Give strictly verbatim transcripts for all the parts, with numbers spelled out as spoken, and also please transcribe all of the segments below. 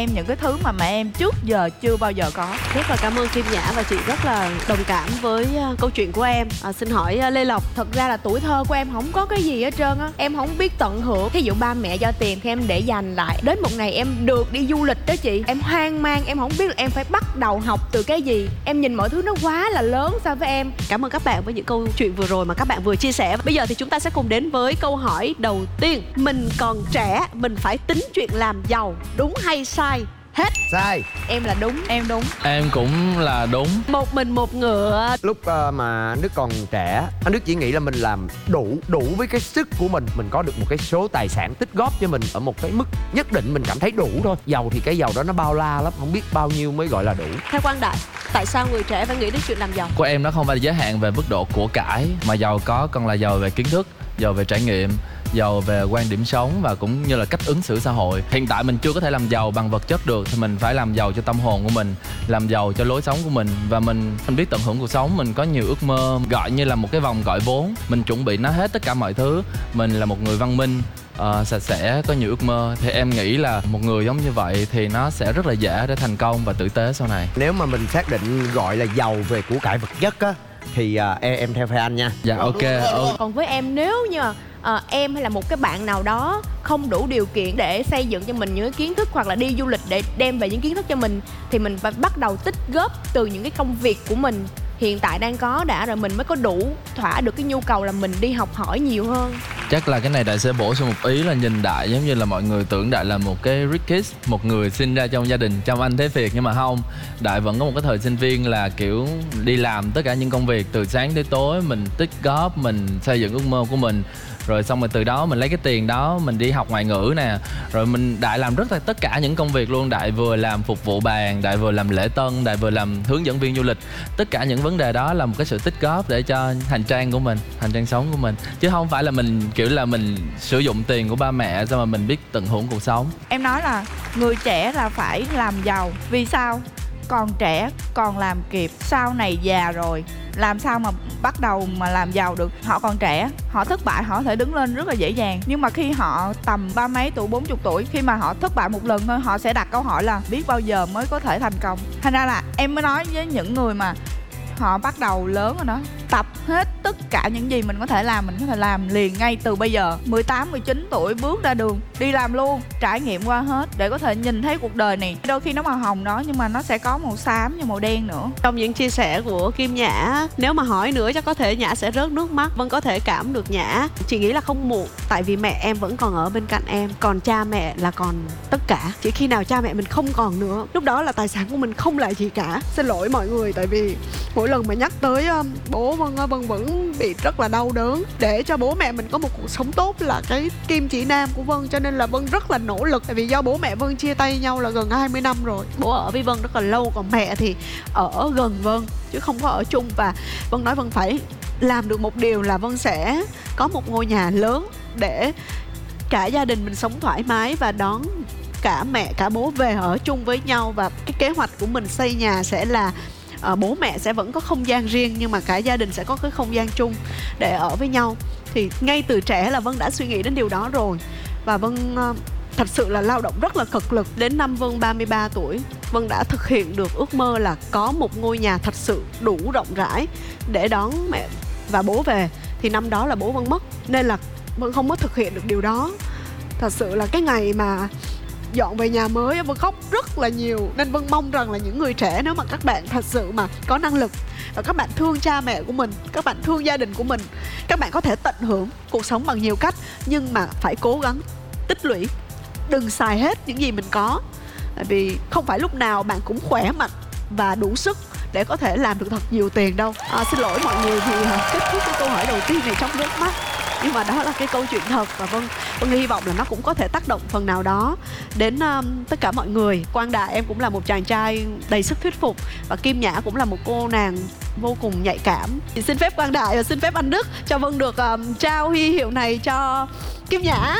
em những cái thứ mà mẹ em trước giờ chưa bao giờ có. Rất là cảm ơn Kim Nhã và chị rất là đồng cảm với uh, câu chuyện của em. À, xin hỏi uh, Lê Lộc. Thật ra là tuổi thơ của em không có cái gì hết trơn á. Em không biết tận hưởng. Thí dụ ba mẹ cho tiền thì em để dành lại. Đến một ngày em được đi du lịch đó chị, em hoang mang, em không biết là em phải bắt đầu học từ cái gì. Em nhìn mọi thứ nó quá là lớn so với em. Cảm ơn các bạn với những câu chuyện vừa rồi mà các bạn vừa chia sẻ. Bây giờ thì chúng ta sẽ cùng đến với câu hỏi đầu tiên. Mình còn trẻ, mình phải tính chuyện làm giàu, đúng hay sai? Hết. Sai. Em là đúng. Em đúng. Em cũng là đúng. Một mình một ngựa. Lúc uh, mà anh Đức còn trẻ, anh Đức chỉ nghĩ là mình làm đủ đủ với cái sức của mình. Mình có được một cái số tài sản tích góp cho mình ở một cái mức nhất định, mình cảm thấy đủ thôi. Giàu thì cái giàu đó nó bao la lắm, không biết bao nhiêu mới gọi là đủ. Theo Quang Đại, tại sao người trẻ phải nghĩ đến chuyện làm giàu? Của em nó không phải là giới hạn về mức độ của cải, mà giàu có còn là giàu về kiến thức, giàu về trải nghiệm, giàu về quan điểm sống và cũng như là cách ứng xử xã hội. Hiện tại mình chưa có thể làm giàu bằng vật chất được thì mình phải làm giàu cho tâm hồn của mình, làm giàu cho lối sống của mình, và mình mình biết tận hưởng cuộc sống. Mình có nhiều ước mơ, gọi như là một cái vòng gọi vốn, mình chuẩn bị nó hết tất cả mọi thứ. Mình là một người văn minh, uh, sạch sẽ, có nhiều ước mơ, thì em nghĩ là một người giống như vậy thì nó sẽ rất là dễ để thành công và tử tế sau này. Nếu mà mình xác định gọi là giàu về của cải vật chất á thì uh, em, em theo phe anh nha. Dạ ok. Ừ. Còn với em, nếu như À, em hay là một cái bạn nào đó không đủ điều kiện để xây dựng cho mình những cái kiến thức hoặc là đi du lịch để đem về những kiến thức cho mình, thì mình phải bắt đầu tích góp từ những cái công việc của mình hiện tại đang có đã, rồi mình mới có đủ thỏa được cái nhu cầu là mình đi học hỏi nhiều hơn. Chắc là cái này Đại sẽ bổ sung một ý là nhìn Đại giống như là mọi người tưởng Đại là một cái rich kid, một người sinh ra trong gia đình trong Anh Thế Việt, nhưng mà không. Đại vẫn có một cái thời sinh viên là kiểu đi làm tất cả những công việc từ sáng tới tối, mình tích góp, mình xây dựng ước mơ của mình, rồi xong rồi từ đó mình lấy cái tiền đó mình đi học ngoại ngữ nè, rồi mình Đại làm rất là tất cả những công việc luôn. Đại vừa làm phục vụ bàn, Đại vừa làm lễ tân, Đại vừa làm hướng dẫn viên du lịch. Tất cả những vấn đề đó là một cái sự tích góp để cho hành trang của mình, hành trang sống của mình, chứ không phải là mình kiểu là mình sử dụng tiền của ba mẹ xong mà mình biết tận hưởng cuộc sống. Em nói là người trẻ là phải làm giàu. Vì sao? Còn trẻ, còn làm kịp. Sau này già rồi làm sao mà bắt đầu mà làm giàu được. Họ còn trẻ, họ thất bại họ có thể đứng lên rất là dễ dàng. Nhưng mà khi họ tầm ba mấy tuổi, bốn chục tuổi, khi mà họ thất bại một lần thôi, họ sẽ đặt câu hỏi là biết bao giờ mới có thể thành công. Thành ra là em mới nói với những người mà họ bắt đầu lớn rồi đó, tập hết tất cả những gì mình có thể làm, mình có thể làm liền ngay từ bây giờ. Mười tám, mười chín tuổi bước ra đường, đi làm luôn, trải nghiệm qua hết để có thể nhìn thấy cuộc đời này. Đôi khi nó màu hồng đó nhưng mà nó sẽ có màu xám và màu đen nữa. Trong những chia sẻ của Kim Nhã, nếu mà hỏi nữa chắc có thể Nhã sẽ rớt nước mắt. Vâng, có thể cảm được Nhã. Chị nghĩ là không muộn, tại vì mẹ em vẫn còn ở bên cạnh em, còn cha mẹ là còn tất cả. Chỉ khi nào cha mẹ mình không còn nữa, lúc đó là tài sản của mình không lại gì cả. Xin lỗi mọi người, tại vì mỗi lần mà nhắc tới um, bố Vân ơi, Vân vẫn bị rất là đau đớn. Để cho bố mẹ mình có một cuộc sống tốt là cái kim chỉ nam của Vân, cho nên là Vân rất là nỗ lực. Tại vì do bố mẹ Vân chia tay nhau là gần hai mươi năm rồi. Bố ở với Vân rất là lâu, còn mẹ thì ở gần Vân chứ không có ở chung. Và Vân nói Vân phải làm được một điều là Vân sẽ có một ngôi nhà lớn để cả gia đình mình sống thoải mái và đón cả mẹ cả bố về ở chung với nhau. Và cái kế hoạch của mình xây nhà sẽ là À, bố mẹ sẽ vẫn có không gian riêng nhưng mà cả gia đình sẽ có cái không gian chung để ở với nhau. Thì ngay từ trẻ là Vân đã suy nghĩ đến điều đó rồi. Và Vân uh, thật sự là lao động rất là cực lực. Đến năm Vân ba mươi ba tuổi, Vân đã thực hiện được ước mơ là có một ngôi nhà thật sự đủ rộng rãi để đón mẹ và bố về. Thì năm đó là bố Vân mất, nên là Vân không có thực hiện được điều đó. Thật sự là cái ngày mà dọn về nhà mới Vân khóc rất là nhiều. Nên Vân mong rằng là những người trẻ, nếu mà các bạn thật sự mà có năng lực và các bạn thương cha mẹ của mình, các bạn thương gia đình của mình, các bạn có thể tận hưởng cuộc sống bằng nhiều cách, nhưng mà phải cố gắng tích lũy, đừng xài hết những gì mình có. Tại vì không phải lúc nào bạn cũng khỏe mạnh và đủ sức để có thể làm được thật nhiều tiền đâu. À, xin lỗi mọi người vì kết thúc cái câu hỏi đầu tiên này trong nước mắt, nhưng mà đó là cái câu chuyện thật. Và Vân, Vân hy vọng là nó cũng có thể tác động phần nào đó đến um, tất cả mọi người. Quang Đại em cũng là một chàng trai đầy sức thuyết phục, và Kim Nhã cũng là một cô nàng vô cùng nhạy cảm. Thì xin phép Quang Đại và xin phép anh Đức cho Vân được um, trao huy hiệu này cho Kim Nhã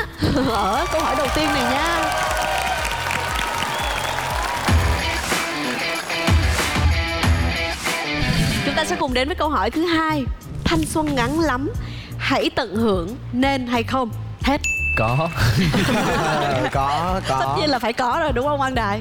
ở câu hỏi đầu tiên này nha. Chúng ta sẽ cùng đến với câu hỏi thứ hai. Thanh xuân ngắn lắm, hãy tận hưởng, nên hay không? Hết. Có. có có Tất nhiên là phải có rồi đúng không Quang Đại?